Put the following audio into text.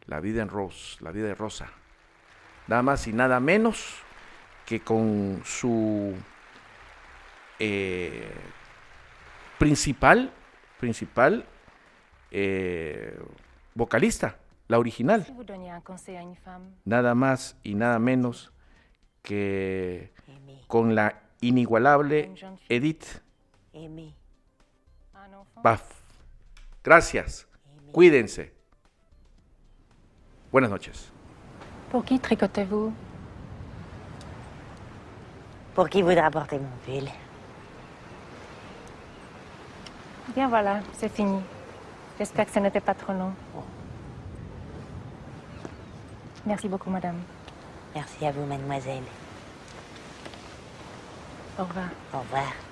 La vida de Rosa. Nada más y nada menos que con su principal vocalista, la original. Nada más y nada menos que con la inigualable Edith Piaf. Gracias. Cuídense. Buenas noches. Pour qui tricotez-vous? Pour qui voudra porter mon pull? Bien voilà, c'est fini. J'espère que ce n'était pas trop long. Merci beaucoup, madame. Merci à vous, mademoiselle. Au revoir. Au revoir.